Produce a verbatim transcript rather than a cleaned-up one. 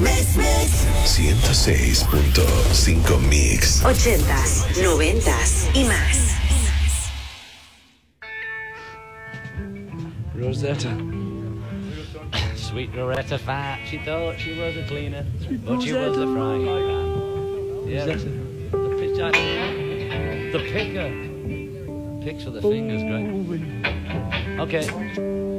ciento seis punto cinco Mix. Ochentas, noventas y más. Rosetta. Sweet Rosetta Fat. She thought she was a cleaner, Sweet but she was a Rosetta. frying pan. Yeah, Rosetta. the pitch, the picker. Picks with the fingers, great. Okay.